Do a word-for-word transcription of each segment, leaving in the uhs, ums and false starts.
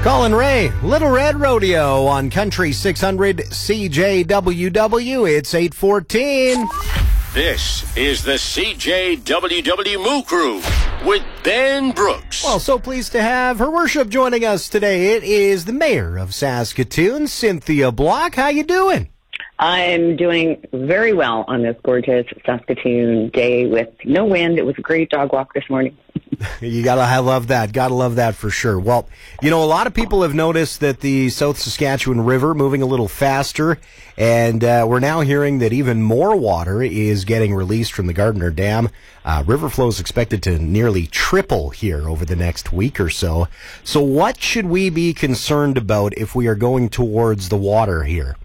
Colin Ray, Little Red Rodeo on Country six hundred C J W W. It's eight fourteen. This is the C J W W Moo Crew with Ben Brooks. Well, so pleased to have Her Worship joining us today. It is the Mayor of Saskatoon, Cynthia Block. How you doing? I'm doing very well on this gorgeous Saskatoon day with no wind. It was a great dog walk this morning. You gotta have, love that. Gotta love that for sure. Well, you know, a lot of people have noticed that the South Saskatchewan River moving a little faster, and uh, we're now hearing that even more water is getting released from the Gardiner Dam. Uh, river flow is expected to nearly triple here over the next week or so. So what should we be concerned about if we are going towards the water here?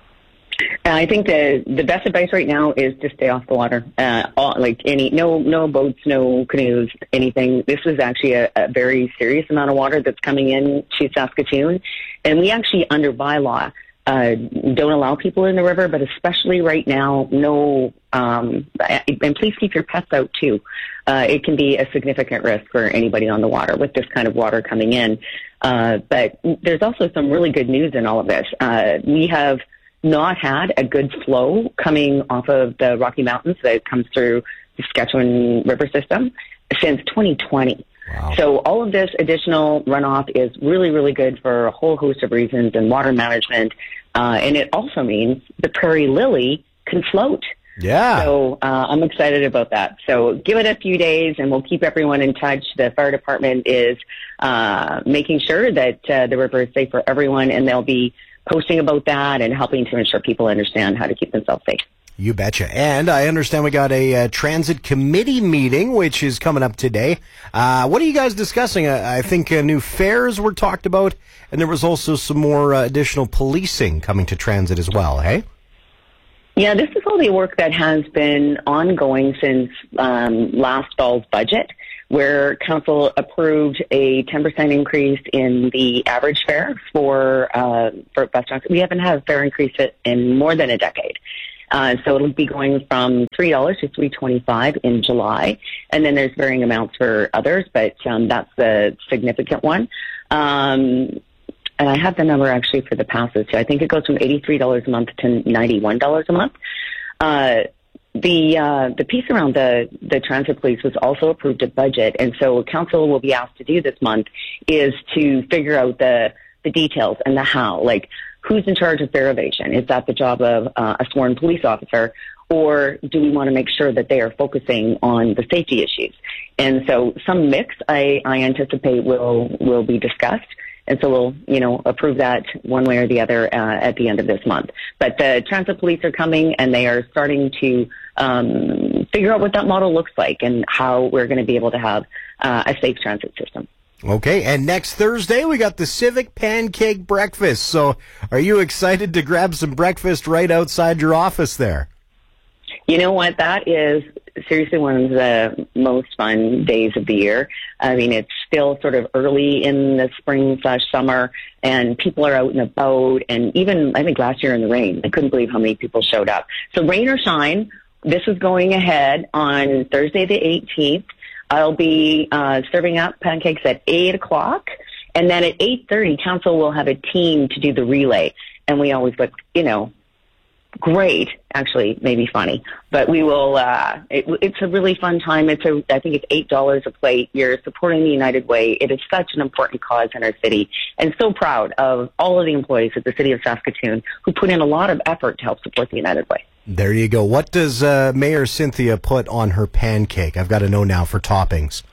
I think the the best advice right now is to stay off the water. Uh, all, like any, no no boats, no canoes, anything. This is actually a, a very serious amount of water that's coming in to Saskatoon, and we actually under bylaw uh, don't allow people in the river. But especially right now, no. Um, and please keep your pets out too. Uh, it can be a significant risk for anybody on the water with this kind of water coming in. Uh, but there's also some really good news in all of this. Uh, we have not had a good flow coming off of the Rocky Mountains that comes through the Saskatchewan River system since twenty twenty. Wow. So all of this additional runoff is really, really good for a whole host of reasons and water management. Uh, and it also means the prairie lily can float. Yeah. So uh, I'm excited about that. So give it a few days and we'll keep everyone in touch. The fire department is uh, making sure that uh, the river is safe for everyone, and they'll be posting about that and helping to ensure people understand how to keep themselves safe. You betcha. And I understand we got a uh, transit committee meeting, which is coming up today. Uh, what are you guys discussing? Uh, I think uh, new fares were talked about, and there was also some more uh, additional policing coming to transit as well, hey? Yeah, this is all the work that has been ongoing since um, last fall's budget, where council approved a ten percent increase in the average fare for uh, for bus transit. We haven't had a fare increase in more than a decade. Uh, so it'll be going from three dollars to three twenty-five in July. And then there's varying amounts for others, but um, that's the significant one. Um, and I have the number actually for the passes too. I think it goes from eighty-three dollars a month to ninety-one dollars a month. Uh, The uh, the piece around the, the transit police was also approved at budget, and so what council will be asked to do this month is to figure out the the details and the how. Like, who's in charge of fare evasion? Is that the job of uh, a sworn police officer, or do we want to make sure that they are focusing on the safety issues? And so some mix, I, I anticipate, will will be discussed. And so we'll, you know, approve that one way or the other uh, at the end of this month. But the transit police are coming, and they are starting to um, figure out what that model looks like and how we're going to be able to have uh, a safe transit system. Okay, and next Thursday we got the Civic Pancake Breakfast. So are you excited to grab some breakfast right outside your office there? You know what? That is seriously one of the most fun days of the year. I mean, it's still sort of early in the spring slash summer, and people are out and about. And even, I think last year in the rain, I couldn't believe how many people showed up. So rain or shine, this is going ahead on Thursday the eighteenth. I'll be uh, serving up pancakes at eight o'clock. And then at eight thirty, council will have a team to do the relay. And we always look, you know, great, actually, maybe funny, but we will, uh, it, it's a really fun time. It's a, I think it's eight dollars a plate. You're supporting the United Way. It is such an important cause in our city, and so proud of all of the employees at the city of Saskatoon who put in a lot of effort to help support the United Way. There you go. What does uh, Mayor Cynthia put on her pancake? I've got to know now for toppings.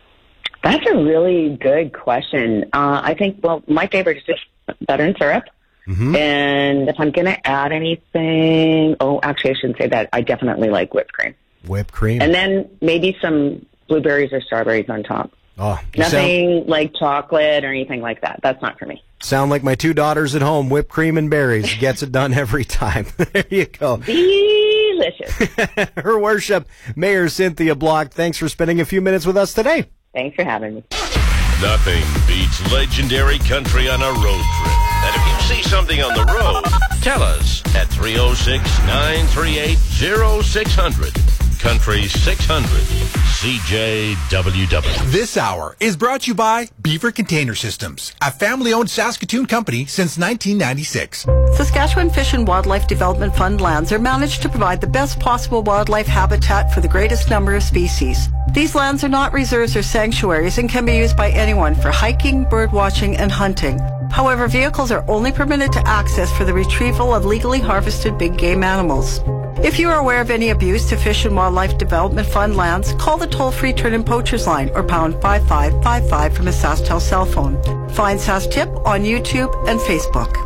That's a really good question. Uh, I think, well, my favorite is just butter and syrup. Mm-hmm. And if I'm going to add anything, oh, actually, I shouldn't say that. I definitely like whipped cream. Whipped cream. And then maybe some blueberries or strawberries on top. Oh, Nothing sound, like chocolate or anything like that. That's not for me. Sound like my two daughters at home. Whipped cream and berries. Gets it done every time. There you go. Delicious. Her Worship, Mayor Cynthia Block, thanks for spending a few minutes with us today. Thanks for having me. Nothing beats legendary country on a road trip. And if you see something on the road, tell us at three oh six, nine three eight, oh six hundred. Country six hundred, C J W W. This hour is brought to you by Beaver Container Systems, a family-owned Saskatoon company since nineteen ninety-six. Saskatchewan Fish and Wildlife Development Fund lands are managed to provide the best possible wildlife habitat for the greatest number of species. These lands are not reserves or sanctuaries and can be used by anyone for hiking, bird watching, and hunting. However, vehicles are only permitted to access for the retrieval of legally harvested big game animals. If you are aware of any abuse to Fish and Wildlife Development Fund lands, call the toll-free Turn-In Poachers line or pound five five five five from a SaskTel cell phone. Find SaskTip on YouTube and Facebook.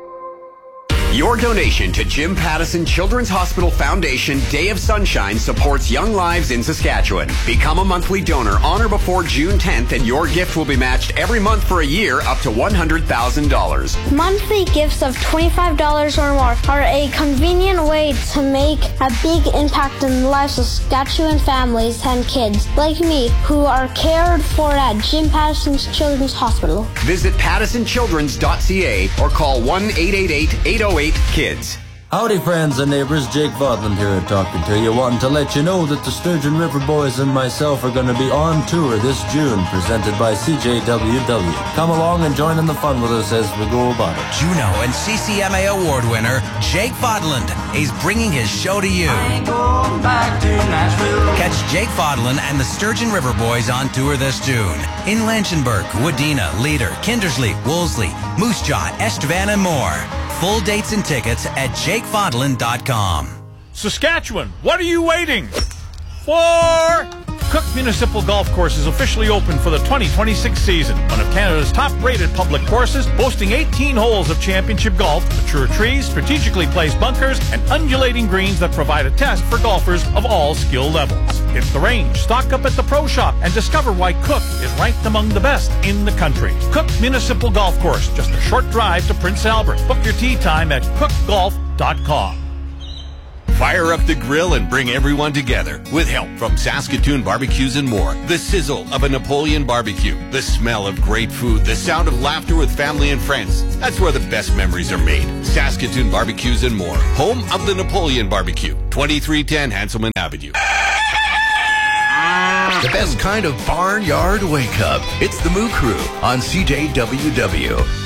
Your donation to Jim Pattison Children's Hospital Foundation Day of Sunshine supports young lives in Saskatchewan. Become a monthly donor on or before June tenth and your gift will be matched every month for a year up to one hundred thousand dollars. Monthly gifts of twenty-five dollars or more are a convenient way to make a big impact in the lives of Saskatchewan families and kids like me who are cared for at Jim Pattison's Children's Hospital. Visit pattison children's dot c a or call one eight eight eight, eight oh eight, KIDS. Howdy friends and neighbors, Jake Vodland here talking to you, wanting to let you know that the Sturgeon River Boys and myself are going to be on tour this June, presented by C J W W. Come along and join in the fun with us as we go about it. Juno and C C M A award winner Jake Vodland is bringing his show to you. I ain't going back to Nashville. Catch Jake Vodland and the Sturgeon River Boys on tour this June in Lanchenberg, Wadena, Leader, Kindersley, Wolseley, Moose Jaw, Estevan, and more. Full dates and tickets at jake vodland dot com. Saskatchewan, what are you waiting for? Cook Municipal Golf Course is officially open for the twenty twenty-six season. One of Canada's top-rated public courses, boasting eighteen holes of championship golf, mature trees, strategically placed bunkers, and undulating greens that provide a test for golfers of all skill levels. Hit the range, stock up at the Pro Shop, and discover why Cook is ranked among the best in the country. Cook Municipal Golf Course, just a short drive to Prince Albert. Book your tee time at cook golf dot com. Fire up the grill and bring everyone together with help from Saskatoon Barbecues and More. The sizzle of a Napoleon barbecue, the smell of great food, the sound of laughter with family and friends. That's where the best memories are made. Saskatoon Barbecues and More, home of the Napoleon Barbecue, twenty-three ten Hanselman Avenue. The best kind of barnyard wake-up. It's the Moo Crew on C J W W.